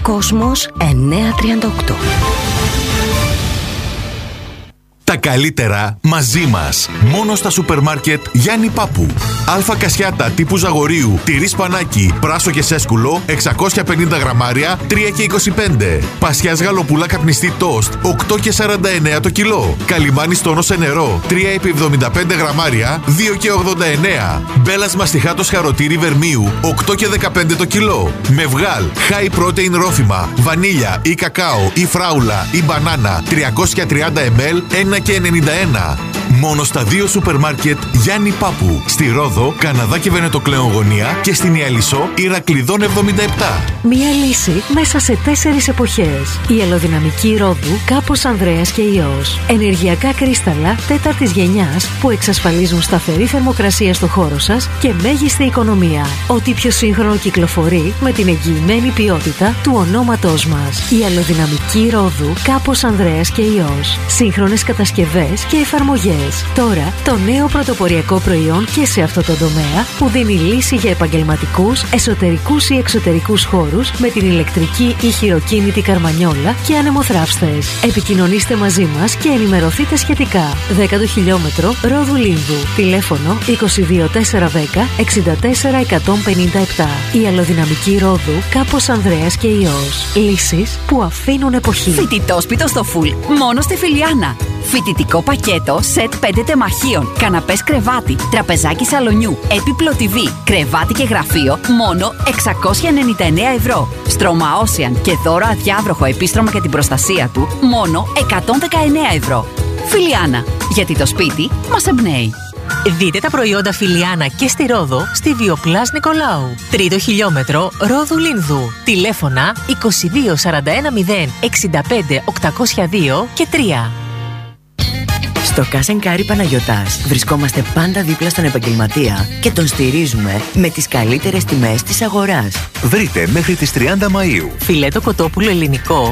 Κόσμος 938. Τα καλύτερα μαζί μας. Μόνο στα σούπερ μάρκετ Γιάννη Πάπου. Αλφα κασιάτα τύπου Ζαγορίου, τυρί σπανάκι, πράσο και σέσκουλο, 650 γραμμάρια, 3,25. Πασιάς γαλοπούλα καπνιστή τόστ, 8,49 το κιλό. Καλιμάνι τόνο σε νερό, 3,75 γραμμάρια, 2,89. Μπέλας μαστιχάτος χαροτήρι βερμίου, 8,15 το κιλό. Μευγάλ, high protein ρόφημα, βανίλια ή κακάο ή φράουλα ή μπανάνα, 330 ml, 1,91. Μόνο στα 2 σούπερ μάρκετ Γιάννη Πάπου. Στη Ρόδο, Καναδά και Βενετοκλέον Γωνία και στην Ιαλισσό, Ηρακλειδών 77. Μία λύση μέσα σε 4 εποχές. Η αλλοδυναμική Ρόδου, Κάπος Ανδρέας και Υιός. Ενεργειακά κρίσταλα 4ης γενιάς που εξασφαλίζουν σταθερή θερμοκρασία στο χώρο σας και μέγιστη οικονομία. Ό,τι πιο σύγχρονο κυκλοφορεί με την εγγυημένη ποιότητα του ονόματός μας. Η αλλοδυναμική Ρόδου, Κάπος Ανδρέας και Υιός. Σύγχρονες κατασκευές και εφαρμογές. Τώρα το νέο πρωτοποριακό προϊόν και σε αυτό το τομέα που δίνει λύση για επαγγελματικούς, εσωτερικούς ή εξωτερικούς χώρους με την ηλεκτρική ή χειροκίνητη καρμανιόλα και ανεμοθράυστες. Επικοινωνήστε μαζί μας και ενημερωθείτε σχετικά. 10ο χιλιόμετρο Ρόδου Λίνδου. Τηλέφωνο 22410 64 157. Η αλλοδυναμική Ρόδου, Κάπος Ανδρέας και Υιός. Λύσεις που αφήνουν εποχή. Φοιτητόσπιτο στο φουλ, μόνο στη Φιλιάνα. Φοιτητικό πακέτο, σετ 5 τεμαχίων, καναπές κρεβάτι, τραπεζάκι σαλονιού, έπιπλο TV, κρεβάτι και γραφείο, μόνο 699 ευρώ. Στρώμα Ocean και δώρο αδιάβροχο επίστρωμα για την προστασία του, μόνο 119 ευρώ. Φιλιάνα, γιατί το σπίτι μας εμπνέει. Δείτε τα προϊόντα Φιλιάνα και στη Ρόδο στη Βιοπλάς Νικολάου. 3ο χιλιόμετρο Ρόδου Λίνδου. Τηλέφωνα 22 41 0 65 802 και 3. Στο Cash & Carry Παναγιωτάς βρισκόμαστε πάντα δίπλα στον επαγγελματία και τον στηρίζουμε με τις καλύτερες τιμές της αγοράς. Βρείτε μέχρι τις 30 Μαΐου φιλέτο κοτόπουλο ελληνικό